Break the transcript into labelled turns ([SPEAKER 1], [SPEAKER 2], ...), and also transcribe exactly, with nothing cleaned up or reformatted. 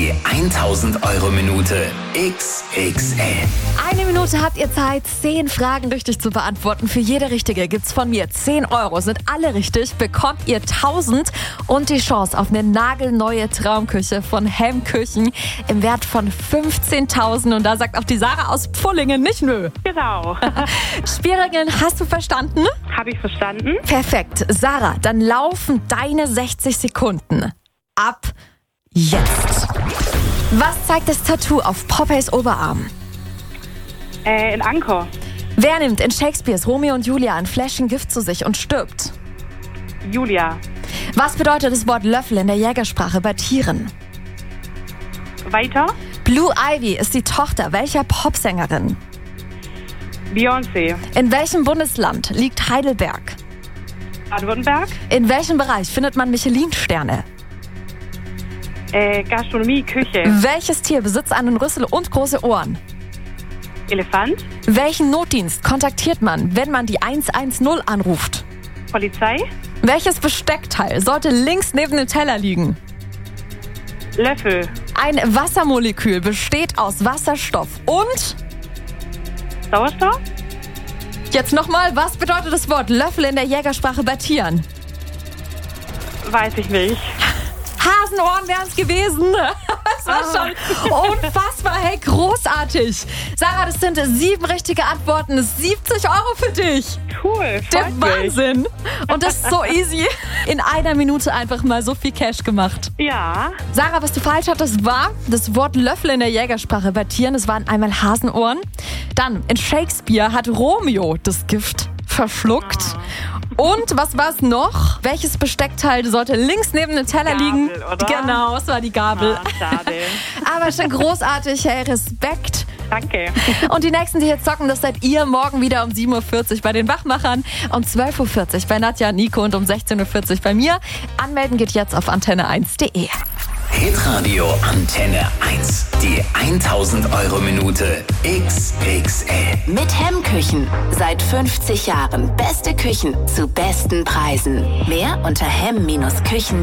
[SPEAKER 1] Die tausend-Euro-Minute X X L.
[SPEAKER 2] Eine Minute habt ihr Zeit, zehn Fragen richtig zu beantworten. Für jede richtige gibt's von mir zehn Euro. Sind alle richtig, bekommt ihr tausend und die Chance auf eine nagelneue Traumküche von Hemmküchen im Wert von fünfzehntausend. Und da sagt auch die Sarah aus Pfullingen nicht nö.
[SPEAKER 3] Genau.
[SPEAKER 2] Spielregeln hast du verstanden?
[SPEAKER 3] Habe ich verstanden.
[SPEAKER 2] Perfekt. Sarah, dann laufen deine sechzig Sekunden. Ab jetzt. Was zeigt das Tattoo auf Popeyes Oberarm?
[SPEAKER 3] Äh, ein Anker.
[SPEAKER 2] Wer nimmt in Shakespeares Romeo und Julia ein Fläschchen Gift zu sich und stirbt?
[SPEAKER 3] Julia.
[SPEAKER 2] Was bedeutet das Wort Löffel in der Jägersprache bei Tieren?
[SPEAKER 3] Weiter.
[SPEAKER 2] Blue Ivy ist die Tochter welcher Popsängerin?
[SPEAKER 3] Beyoncé.
[SPEAKER 2] In welchem Bundesland liegt Heidelberg?
[SPEAKER 3] Baden-Württemberg.
[SPEAKER 2] In welchem Bereich findet man Michelin-Sterne?
[SPEAKER 3] Äh, Gastronomie, Küche.
[SPEAKER 2] Welches Tier besitzt einen Rüssel und große Ohren?
[SPEAKER 3] Elefant.
[SPEAKER 2] Welchen Notdienst kontaktiert man, wenn man die hundertzehn anruft?
[SPEAKER 3] Polizei.
[SPEAKER 2] Welches Besteckteil sollte links neben dem Teller liegen?
[SPEAKER 3] Löffel.
[SPEAKER 2] Ein Wassermolekül besteht aus Wasserstoff und...
[SPEAKER 3] Sauerstoff.
[SPEAKER 2] Jetzt nochmal, was bedeutet das Wort Löffel in der Jägersprache bei Tieren?
[SPEAKER 3] Weiß ich nicht.
[SPEAKER 2] Hasenohren wären es gewesen. Das war schon unfassbar, hey, großartig. Sarah, das sind sieben richtige Antworten, siebzig Euro für dich.
[SPEAKER 3] Cool,
[SPEAKER 2] Der
[SPEAKER 3] freut
[SPEAKER 2] Wahnsinn. Und das ist so easy. In einer Minute einfach mal so viel Cash gemacht.
[SPEAKER 3] mich. Ja.
[SPEAKER 2] Sarah, was du falsch hattest, war das Wort Löffel in der Jägersprache bei Tieren. Das waren einmal Hasenohren. Dann, in Shakespeare hat Romeo das Gift verschluckt. Und was war es noch? Welches Besteckteil sollte links neben dem Teller
[SPEAKER 3] Gabel,
[SPEAKER 2] liegen?
[SPEAKER 3] oder?
[SPEAKER 2] Genau, es war die Gabel.
[SPEAKER 3] Ah, schade.
[SPEAKER 2] Aber schon großartig, hey, Respekt.
[SPEAKER 3] Danke.
[SPEAKER 2] Und die nächsten, die jetzt zocken, das seid ihr morgen wieder um sieben Uhr vierzig bei den Wachmachern, um zwölf Uhr vierzig bei Nadja und Nico und um sechzehn Uhr vierzig bei mir. Anmelden geht jetzt auf antenne eins punkt de.
[SPEAKER 1] Hitradio Antenne eins. Die tausend-Euro-Minute X X L.
[SPEAKER 4] Mit Hemmküchen. Seit fünfzig Jahren. Beste Küchen zu besten Preisen. Mehr unter hemm Bindestrich küchen